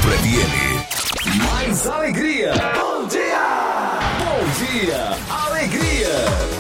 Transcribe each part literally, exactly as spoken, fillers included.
Super F M. Mais alegria. Bom dia. Bom dia, alegria.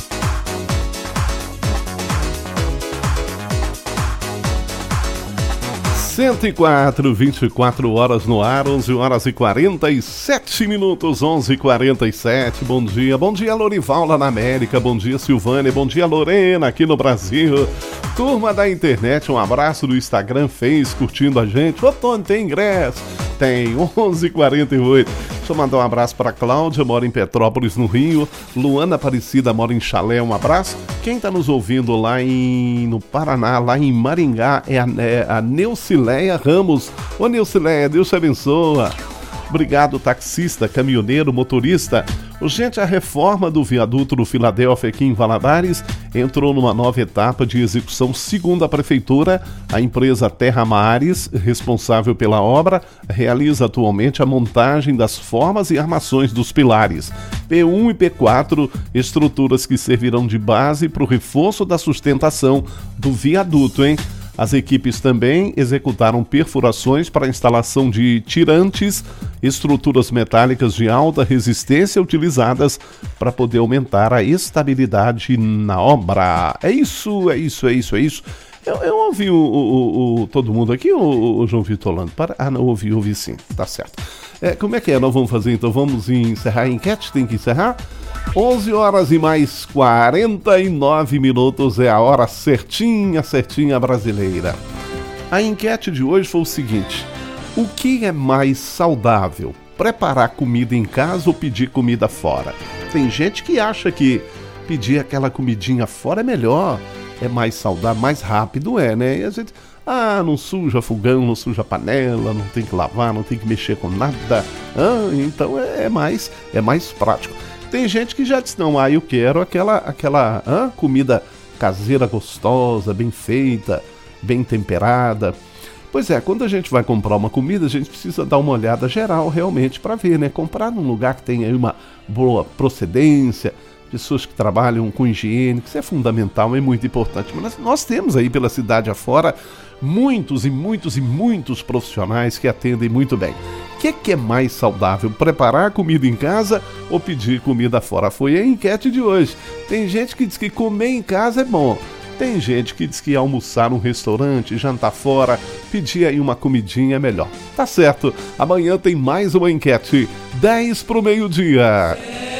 cento e quatro, vinte e quatro horas no ar, onze horas e quarenta e sete minutos, onze e quarenta e sete. Bom dia, bom dia Lorival lá na América, bom dia Silvânia, bom dia Lorena aqui no Brasil. Turma da internet, um abraço do Instagram, fez curtindo a gente. Ô Tony, tem ingresso? Tem, onze e quarenta e oito. Deixa eu mandar um abraço para Cláudia, mora em Petrópolis, no Rio. Luana Aparecida mora em Chalé, um abraço. Quem está nos ouvindo lá em, no Paraná, lá em Maringá, é a, é a Neucileia Ramos. Ô Neucileia, Deus te abençoa. Obrigado, taxista, caminhoneiro, motorista. Gente, a reforma do viaduto do Filadélfia aqui em Valadares entrou numa nova etapa de execução. Segundo a Prefeitura, a empresa Terra Mares, responsável pela obra, realiza atualmente a montagem das formas e armações dos pilares. P um e P quatro, estruturas que servirão de base para o reforço da sustentação do viaduto, hein? As equipes também executaram perfurações para a instalação de tirantes, estruturas metálicas de alta resistência utilizadas para poder aumentar a estabilidade na obra. É isso, é isso, é isso, é isso. Eu, eu ouvi o, o, o, todo mundo aqui, o, o João Vitor Lando? Para... Ah, não, ouvi, ouvi sim, tá certo. É, como é que é? Nós vamos fazer então? Vamos encerrar a enquete? Tem que encerrar? onze horas e mais quarenta e nove minutos é a hora certinha, certinha brasileira. A enquete de hoje foi o seguinte: o que é mais saudável? Preparar comida em casa ou pedir comida fora? Tem gente que acha que pedir aquela comidinha fora é melhor, é mais saudável, mais rápido, é, né? E a gente, ah, não suja fogão, não suja panela, não tem que lavar, não tem que mexer com nada. Ah, então é mais, é mais prático. Tem gente que já diz, não, ah, eu quero aquela, aquela ah, comida caseira gostosa, bem feita, bem temperada. Pois é, quando a gente vai comprar uma comida, a gente precisa dar uma olhada geral realmente para ver, né? Comprar num lugar que tenha aí uma boa procedência, pessoas que trabalham com higiene, que isso é fundamental, é muito importante. Mas nós temos aí pela cidade afora muitos e muitos e muitos profissionais que atendem muito bem. O que, que é mais saudável? Preparar comida em casa ou pedir comida fora? Foi a enquete de hoje. Tem gente que diz que comer em casa é bom. Tem gente que diz que almoçar num restaurante, jantar fora, pedir aí uma comidinha é melhor. Tá certo. Amanhã tem mais uma enquete. dez pro meio-dia.